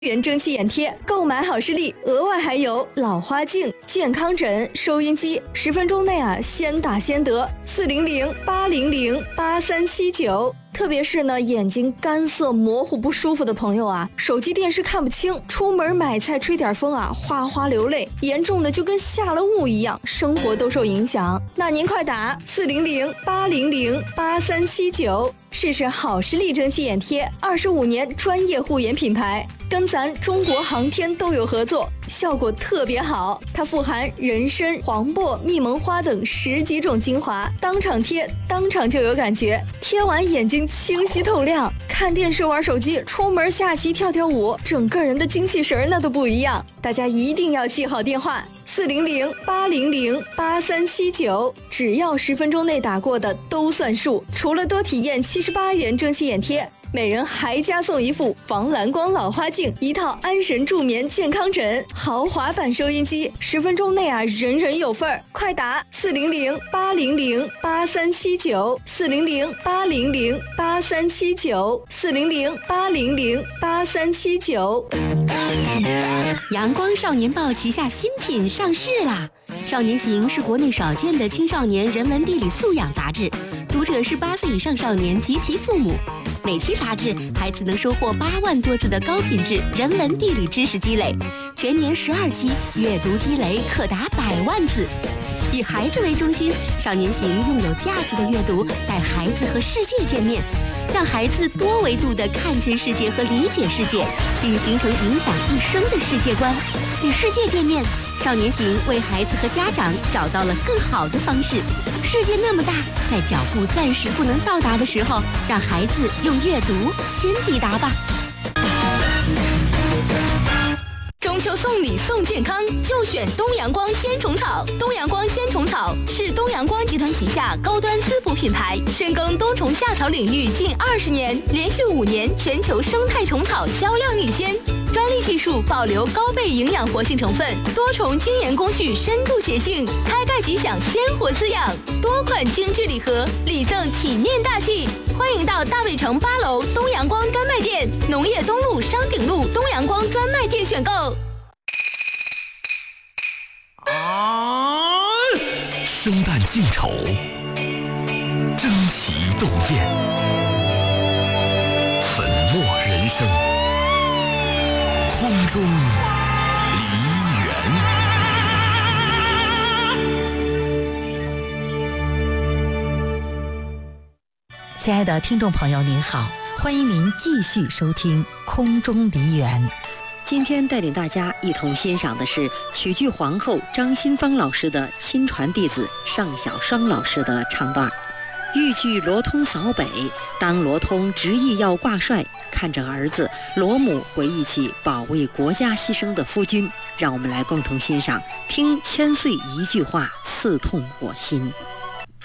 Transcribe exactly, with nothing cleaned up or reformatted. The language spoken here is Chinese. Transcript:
元蒸汽眼贴，购买好视力额外还有老花镜、健康枕、收音机，十分钟内啊先打先得。四零零八零零八三七九。特别是呢，眼睛干涩模糊不舒服的朋友啊，手机电视看不清，出门买菜吹点风啊，哗哗流泪，严重的就跟下了雾一样，生活都受影响。那您快打四零零八零零八三七九，试试好视力蒸汽眼贴，二十五年专业护眼品牌，跟咱中国航天都有合作，效果特别好。它富含人参、黄柏、蜜蒙花等十几种精华，当场贴，当场就有感觉，贴完眼睛清晰透亮，看电视玩手机，出门下棋跳跳舞，整个人的精气神那都不一样。大家一定要记好电话四零零八零零八三七九，只要十分钟内打过的都算数。除了多体验七十八元蒸汽眼贴，每人还加送一副防蓝光老花镜，一套安神助眠健康枕，豪华版收音机，十分钟内啊人人有份儿。快打四零零八零零八三七九，四零零八零零八三七九，四零零八零零八三七九。 阳光少年报旗下新品上市啦！少年行是国内少见的青少年人文地理素养杂志，读者是八岁以上少年及其父母。每期杂志，孩子能收获八万多字的高品质人文地理知识积累，全年十二期，阅读积累可达百万字。以孩子为中心，少年行用有价值的阅读带孩子和世界见面，让孩子多维度地看见世界和理解世界，并形成影响一生的世界观。与世界见面，少年行为孩子和家长找到了更好的方式。世界那么大，在脚步暂时不能到达的时候，让孩子用阅读先抵达吧。 中秋送礼送健康，就选东阳光鲜虫草。东阳光鲜虫草是东阳光集团旗下高端滋补品牌，深耕冬虫夏草领域近二十年，连续五年全球生态虫草销量领先。专利技术保留高倍营养活性成分，多重精研工序深度协性，开盖即享鲜活滋养。多款精致礼盒，礼赠体面大气。欢迎到大卫城八楼东阳光专卖店、农业东路商鼎路东阳光专卖店选购。 啊！生旦净丑，争奇斗艳，粉墨人生，空中梨园。 亲爱的听众朋友您好，欢迎您继续收听空中梨园。 今天带领大家一同欣赏的是曲剧皇后张新芳老师的亲传弟子尚小双老师的唱段。豫剧罗通扫北，当罗通执意要挂帅，看着儿子罗母回忆起保卫国家牺牲的夫君，让我们来共同欣赏，听千岁一句话刺痛我心。